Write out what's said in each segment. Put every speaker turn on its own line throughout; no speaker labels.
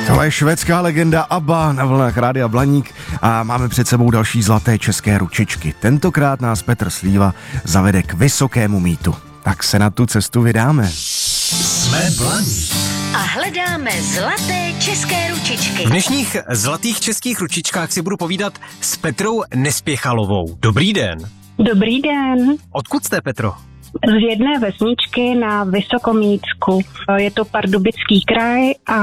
Tohle je švédská legenda ABBA na vlnách Rádia Blaník a máme před sebou další zlaté české ručičky. Tentokrát nás Petr Slíva zavede k vysokému mýtu. Tak se na tu cestu vydáme.
Jsme Blaník.
A hledáme zlaté české ručičky.
V dnešních zlatých českých ručičkách si budu povídat s Petrou Nespěchalovou. Dobrý den.
Dobrý den.
Odkud jste, Petro?
Z jedné vesničky na Vysokomítsku. Je to Pardubický kraj a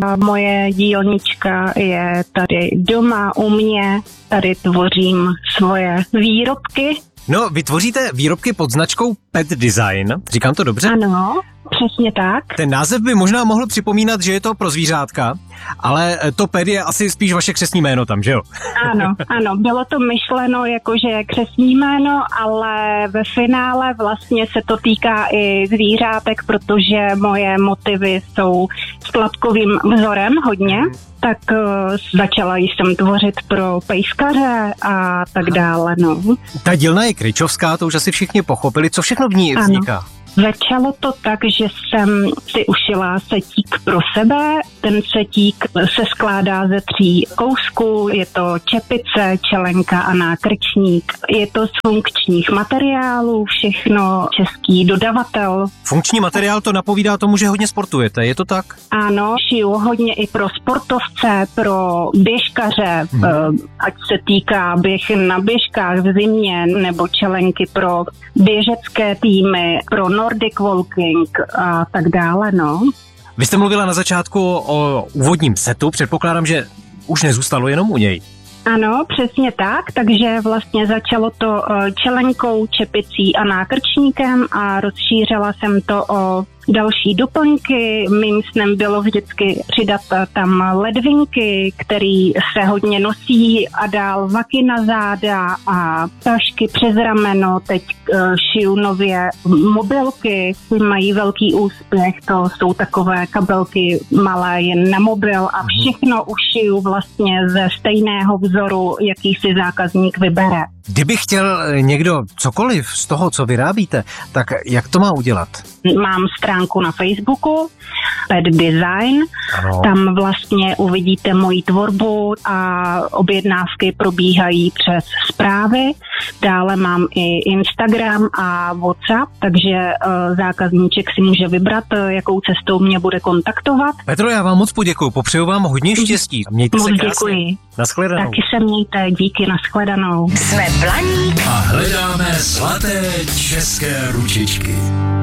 moje dílnička je tady doma u mě. Tady tvořím svoje výrobky.
No, vy tvoříte výrobky pod značkou Pet Design, říkám to dobře?
Ano, přesně tak.
Ten název by možná mohl připomínat, že je to pro zvířátka, ale to Pet je asi spíš vaše křestní jméno tam, že jo?
Ano, bylo to myšleno jakože křestní jméno, ale ve finále vlastně se to týká i zvířátek, protože moje motivy jsou s tlapkovým vzorem hodně. Tak začala jsem tvořit pro pejskaře a tak dále, no.
Ta dílna je kryčovská, to už asi všichni pochopili. Co všechno v ní vzniká?
Ano. Začalo to tak, že jsem si ušila setík pro sebe. Ten setík se skládá ze 3 kousků. Je to čepice, čelenka a nákrčník. Je to z funkčních materiálů, všechno český dodavatel.
Funkční materiál to napovídá tomu, že hodně sportujete, je to tak?
Ano, šiju hodně i pro sportovce, pro běžkaře, ať se týká běh na běžkách v zimě, nebo čelenky pro běžecké týmy, pro Nordic Walking a tak dále, no.
Vy jste mluvila na začátku o úvodním setu, předpokládám, že už nezůstalo jenom u něj.
Ano, přesně tak, takže vlastně začalo to čelenkou, čepicí a nákrčníkem a rozšířila jsem to o další doplňky. Mým snem bylo vždycky přidat tam ledvinky, který se hodně nosí a dál vaky na záda a tašky přes rameno. Teď šiju nově mobilky, ty mají velký úspěch, to jsou takové kabelky malé jen na mobil a všechno ušiju vlastně ze stejného vzoru, jaký si zákazník vybere.
Kdyby chtěl někdo cokoliv z toho, co vyrábíte, tak jak to má udělat?
Mám stránku na Facebooku, Pet Design,
Ano.
Tam vlastně uvidíte moji tvorbu a objednávky probíhají přes zprávy. Dále mám i Instagram a WhatsApp, takže zákazníček si může vybrat, jakou cestou mě bude kontaktovat.
Petro, já vám moc poděkuju, popřeju vám hodně štěstí. Mějte se krásně.
Děkuji.
Nashledanou.
Taky se mějte, díky, nashledanou.
Jsme Blaník
A hledáme zlaté české ručičky.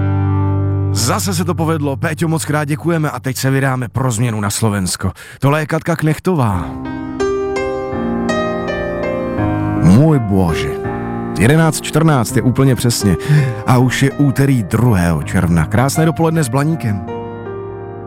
Zase se to povedlo, Péťo, moc krát děkujeme a teď se vydáme pro změnu na Slovensko. Tohle je Katka Knechtová. Můj bože. 11:14 je úplně přesně a už je úterý 2. června. Krásné dopoledne s Blaníkem.